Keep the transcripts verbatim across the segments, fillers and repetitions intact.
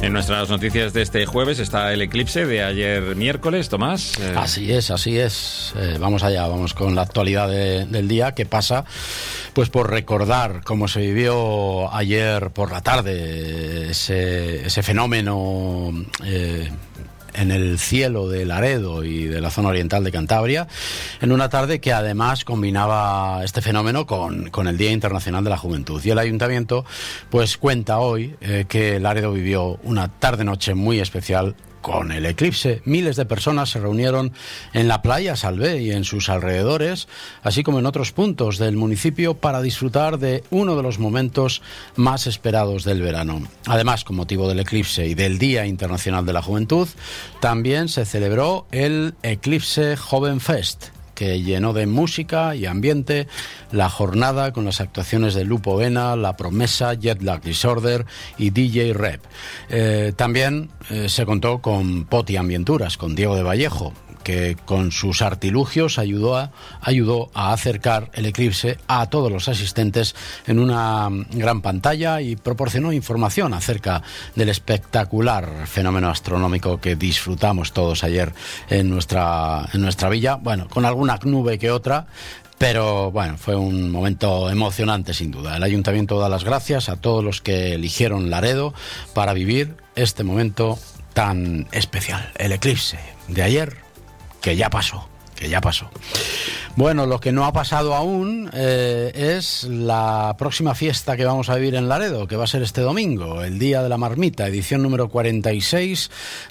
En nuestras noticias de este jueves está el eclipse de ayer miércoles, Tomás. Eh... Así es, así es. Eh, vamos allá, vamos con la actualidad de, del día. ¿Qué pasa? Pues por recordar cómo se vivió ayer por la tarde ese, ese fenómeno eh, en el cielo de Laredo y de la zona oriental de Cantabria, en una tarde que además combinaba este fenómeno con, con el Día Internacional de la Juventud. Y el Ayuntamiento pues cuenta hoy eh, que Laredo vivió una tarde-noche muy especial con el eclipse. Miles de personas se reunieron en la playa Salvé y en sus alrededores, así como en otros puntos del municipio, para disfrutar de uno de los momentos más esperados del verano. Además, con motivo del eclipse y del Día Internacional de la Juventud, también se celebró el Eclipse Joven Fest, que llenó de música y ambiente la jornada con las actuaciones de Lupo Vena, La Promesa, Jet Lag Disorder y D J Rep. Eh, también eh, se contó con Poti Ambienturas, con Diego de Vallejo, que con sus artilugios ayudó a, ayudó a acercar el eclipse a todos los asistentes en una gran pantalla y proporcionó información acerca del espectacular fenómeno astronómico que disfrutamos todos ayer en nuestra, en nuestra villa. Bueno, con alguna nube que otra, pero bueno, fue un momento emocionante sin duda. El Ayuntamiento da las gracias a todos los que eligieron Laredo para vivir este momento tan especial, el eclipse de ayer, que ya pasó, que ya pasó. Bueno, lo que no ha pasado aún eh, es la próxima fiesta que vamos a vivir en Laredo, que va a ser este domingo, el Día de la Marmita, edición número cuarenta y seis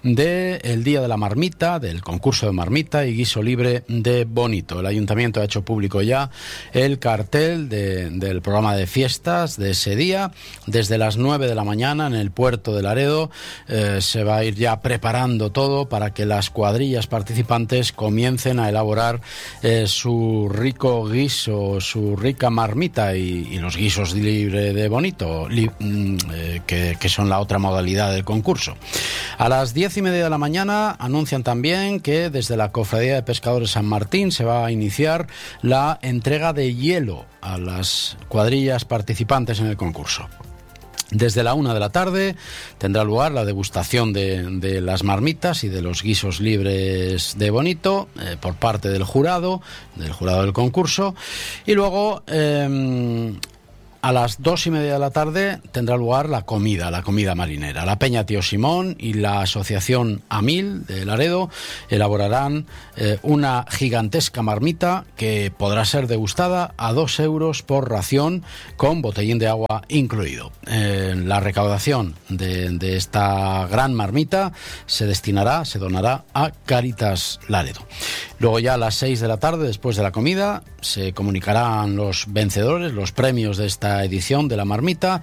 del Día de la Marmita, del concurso de marmita y guiso libre de Bonito. El Ayuntamiento ha hecho público ya el cartel de, del programa de fiestas de ese día. Desde las nueve de la mañana en el puerto de Laredo eh, se va a ir ya preparando todo para que las cuadrillas participantes comiencen a elaborar eh, su su rico guiso, su rica marmita y, y los guisos libre de Bonito, li, eh, que, que son la otra modalidad del concurso. A las diez y media de la mañana anuncian también que desde la Cofradía de Pescadores San Martín se va a iniciar la entrega de hielo a las cuadrillas participantes en el concurso. Desde la una de la tarde tendrá lugar la degustación de, de las marmitas y de los guisos libres de Bonito eh, por parte del jurado, del jurado del concurso. Y luego eh, a las dos y media de la tarde tendrá lugar la comida, la comida marinera. La Peña Tío Simón y la Asociación Amil de Laredo elaborarán eh, una gigantesca marmita que podrá ser degustada a dos euros por ración, con botellín de agua incluido. Eh, la recaudación de, de esta gran marmita se destinará, se donará a Cáritas Laredo. Luego ya a las seis de la tarde, después de la comida, se comunicarán los vencedores, los premios de esta edición de la marmita,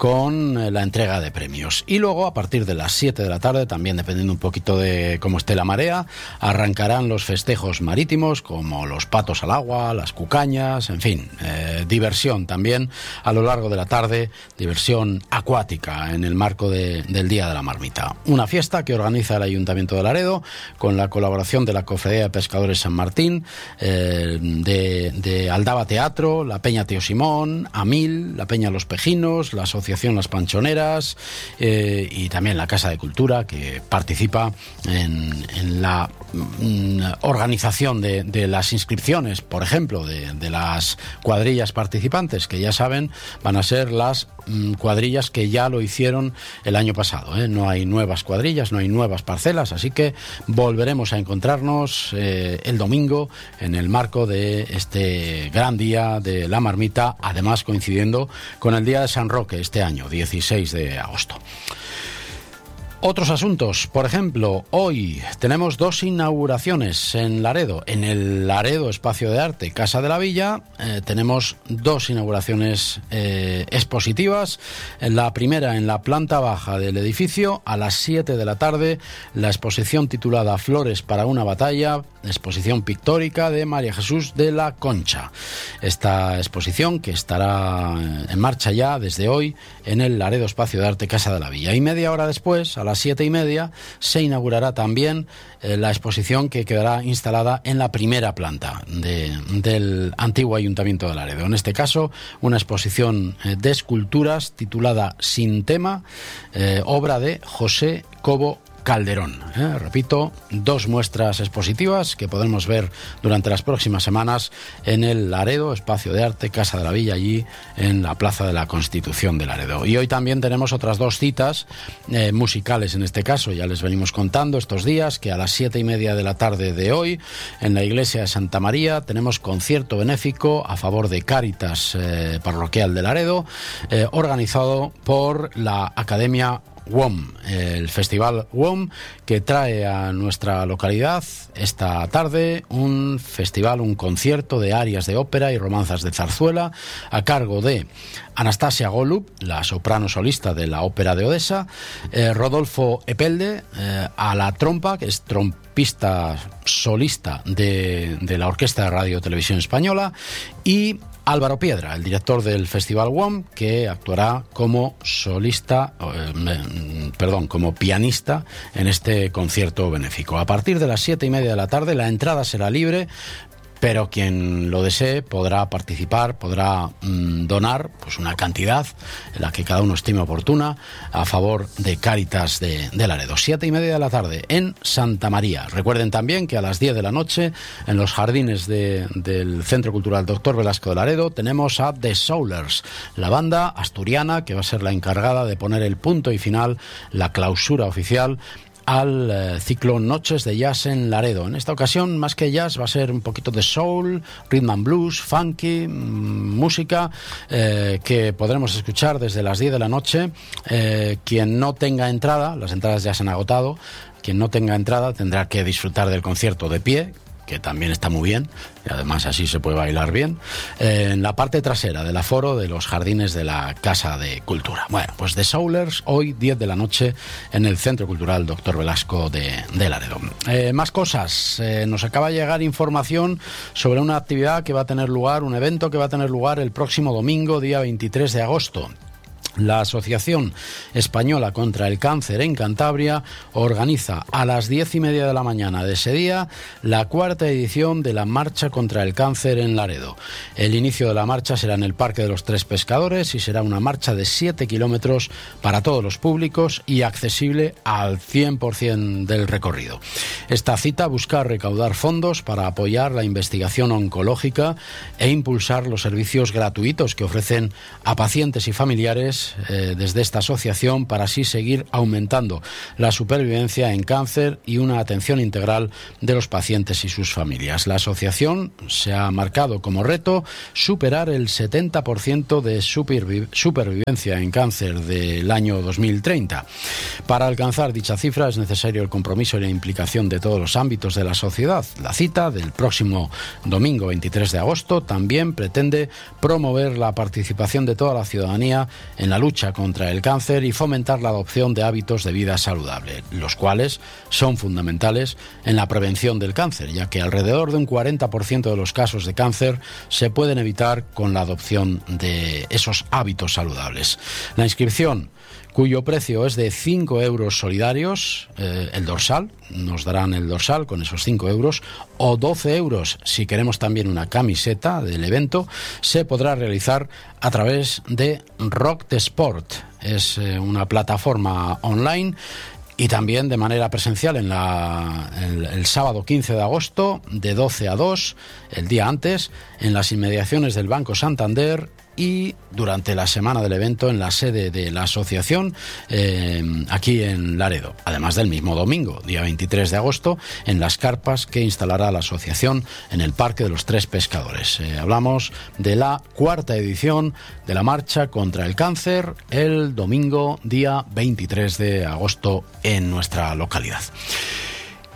con la entrega de premios. Y luego, a partir de las siete de la tarde, también dependiendo un poquito de cómo esté la marea, arrancarán los festejos marítimos, como los patos al agua, las cucañas, en fin, eh, diversión también a lo largo de la tarde, diversión acuática en el marco de, del Día de la Marmita. Una fiesta que organiza el Ayuntamiento de Laredo con la colaboración de la Cofradía de Pescadores San Martín, eh, de, de Aldaba Teatro, la Peña Tío Simón, Amil, la Peña Los Pejinos, la Asociación Las Panchoneras eh, y también la Casa de Cultura, que participa en, en la mm, organización de, de las inscripciones, por ejemplo, de, de las cuadrillas participantes, que ya saben van a ser las mm, cuadrillas que ya lo hicieron el año pasado, ¿eh? No hay nuevas cuadrillas, no hay nuevas parcelas, así que volveremos a encontrarnos eh, el domingo en el marco de este gran día de la marmita, además coincidiendo con el Día de San Roque este año, dieciséis de agosto. Otros asuntos, por ejemplo, hoy tenemos dos inauguraciones en Laredo. En el Laredo Espacio de Arte Casa de la Villa eh, tenemos dos inauguraciones eh, expositivas. La primera en la planta baja del edificio, a las siete de la tarde, la exposición titulada Flores para una batalla, exposición pictórica de María Jesús de la Concha. Esta exposición que estará en marcha ya desde hoy en el Laredo Espacio de Arte Casa de la Villa. Y media hora después, a las siete y media, se inaugurará también eh, la exposición que quedará instalada en la primera planta de, del antiguo Ayuntamiento de Laredo. En este caso, una exposición eh, de esculturas titulada Sin tema, eh, obra de José Cobo Calderón. ¿eh? Repito, dos muestras expositivas que podremos ver durante las próximas semanas en el Laredo Espacio de Arte Casa de la Villa, allí en la Plaza de la Constitución de Laredo. Y hoy también tenemos otras dos citas eh, musicales, en este caso ya les venimos contando estos días que a las siete y media de la tarde de hoy en la iglesia de Santa María tenemos concierto benéfico a favor de Cáritas eh, Parroquial de Laredo, eh, organizado por la Academia W O M, el Festival W O M, que trae a nuestra localidad esta tarde un festival, un concierto de arias de ópera y romanzas de zarzuela a cargo de Anastasia Golub, la soprano solista de la Ópera de Odessa, eh, Rodolfo Epelde eh, a la trompa, que es trompista solista de, de la Orquesta de Radio Televisión Española, y Álvaro Piedra, el director del Festival W O M, que actuará como solista, eh, perdón, como pianista en este concierto benéfico. A partir de las siete y media de la tarde la entrada será libre, pero quien lo desee podrá participar, podrá mmm, donar pues una cantidad en la que cada uno estime oportuna a favor de Cáritas de, de Laredo. Siete y media de la tarde en Santa María. Recuerden también que a las diez de la noche en los jardines de, del Centro Cultural Doctor Velasco de Laredo tenemos a The Soulers, la banda asturiana que va a ser la encargada de poner el punto y final, la clausura oficial al eh, ciclo Noches de Jazz en Laredo. En esta ocasión, más que jazz, va a ser un poquito de soul, rhythm and blues, funky, mmm, música eh, que podremos escuchar desde las diez de la noche. Eh, quien no tenga entrada, las entradas ya se han agotado, quien no tenga entrada tendrá que disfrutar del concierto de pie, que también está muy bien, y además así se puede bailar bien, eh, en la parte trasera del aforo de los jardines de la Casa de Cultura. Bueno, pues The Soulers, hoy diez de la noche en el Centro Cultural Doctor Velasco de, de Laredo. Eh, más cosas, eh, nos acaba de llegar información sobre una actividad que va a tener lugar, un evento que va a tener lugar el próximo domingo, día veintitrés de agosto. La Asociación Española contra el Cáncer en Cantabria organiza a las diez y media de la mañana de ese día la cuarta edición de la Marcha contra el Cáncer en Laredo. El inicio de la marcha será en el Parque de los Tres Pescadores y será una marcha de siete kilómetros para todos los públicos y accesible al cien por ciento del recorrido. Esta cita busca recaudar fondos para apoyar la investigación oncológica e impulsar los servicios gratuitos que ofrecen a pacientes y familiares Eh, desde esta asociación para así seguir aumentando la supervivencia en cáncer y una atención integral de los pacientes y sus familias. La asociación se ha marcado como reto superar el setenta por ciento de supervi- supervivencia en cáncer del año dos mil treinta. Para alcanzar dicha cifra es necesario el compromiso y la implicación de todos los ámbitos de la sociedad. La cita del próximo domingo veintitrés de agosto también pretende promover la participación de toda la ciudadanía en la lucha contra el cáncer y fomentar la adopción de hábitos de vida saludable, los cuales son fundamentales en la prevención del cáncer, ya que alrededor de un cuarenta por ciento de los casos de cáncer se pueden evitar con la adopción de esos hábitos saludables. La inscripción, cuyo precio es de cinco euros solidarios, eh, el dorsal, nos darán el dorsal con esos cinco euros, o doce euros si queremos también una camiseta del evento, se podrá realizar a través de Rock the Sport. Es eh, una plataforma online y también de manera presencial en la, el, el sábado quince de agosto de doce a dos, el día antes, en las inmediaciones del Banco Santander, y durante la semana del evento en la sede de la asociación eh, aquí en Laredo, además del mismo domingo, día veintitrés de agosto, en las carpas que instalará la asociación en el Parque de los Tres Pescadores. Eh, hablamos de la cuarta edición de la Marcha contra el Cáncer el domingo día veintitrés de agosto en nuestra localidad.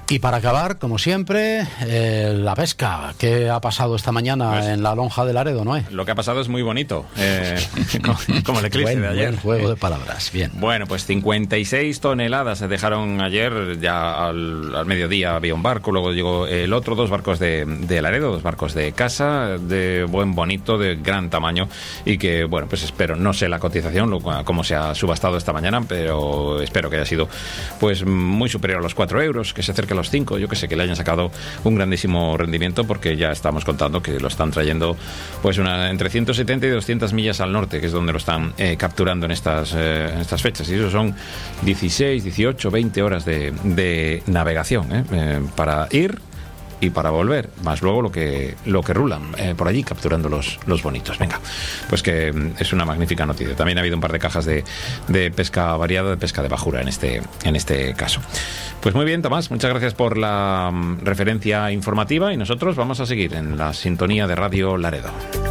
Y para acabar, como siempre, eh, la pesca. ¿Qué ha pasado esta mañana pues, en la lonja de Laredo, Noé? Lo que ha pasado es muy bonito, eh, como, como el eclipse buen, de ayer. Buen juego de palabras, bien. Bueno, pues cincuenta y seis toneladas se dejaron ayer, ya al, al mediodía había un barco, luego llegó el otro, dos barcos de, de Laredo, dos barcos de casa, de buen bonito, de gran tamaño, y que, bueno, pues espero, no sé la cotización, lo, cómo se ha subastado esta mañana, pero espero que haya sido pues muy superior a los cuatro euros, que se acerque a los cinco, yo que sé, que le hayan sacado un grandísimo rendimiento, porque ya estamos contando que lo están trayendo pues una, entre ciento setenta y doscientas millas al norte, que es donde lo están eh, capturando en estas, eh, en estas fechas, y eso son dieciséis, dieciocho, veinte horas de, de navegación eh, eh, para ir y para volver, más luego lo que lo que rulan eh, por allí capturando los, los bonitos. Venga, pues que es una magnífica noticia. También ha habido un par de cajas de, de pesca variada, de pesca de bajura en este, en este caso. Pues muy bien, Tomás, muchas gracias por la um, referencia informativa, y nosotros vamos a seguir en la sintonía de Radio Laredo.